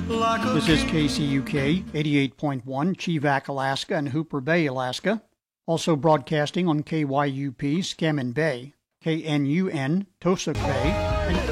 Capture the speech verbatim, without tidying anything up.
This is K C U K eighty-eight point one, Chevak, Alaska, and Hooper Bay, Alaska. Also broadcasting on K Y U P, Scammon Bay, K N U N, Tosuck Bay,